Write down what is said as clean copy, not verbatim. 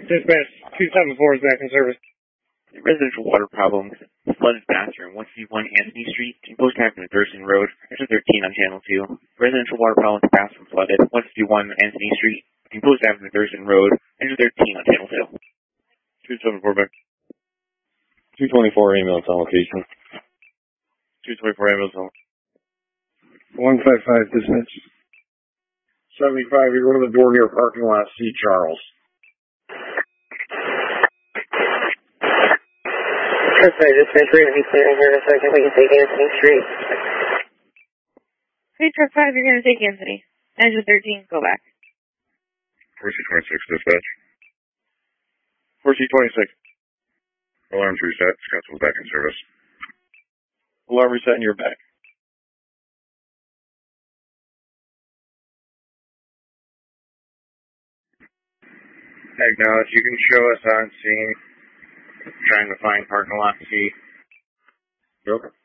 Dispatch 274 is back in service. Residential water problem. Flooded bathroom, 151 Anthony Street, Post Hampton Thurston Road, exit 13 on Channel 2. Residential water problem with bathroom flooded, 151 Anthony Street, Post Hampton Thurston Road, exit 13 on Channel 2. 274 back. 224 ambulance on location. 224 ambulance on. 155 dispatch. 75, you go to the door here, parking lot, C. Charles. Sorry, dispatch, we're going to be clearing here in a second. We can take Anthony Street. Hey, truck 5, you're going to take Anthony. Engine 13, go back. 4C26 dispatch. 4C26. Alarms reset. Scottsville back in service. Alarm reset and you're back. Acknowledge, you can show us on scene. Trying to find parking lot C. Okay.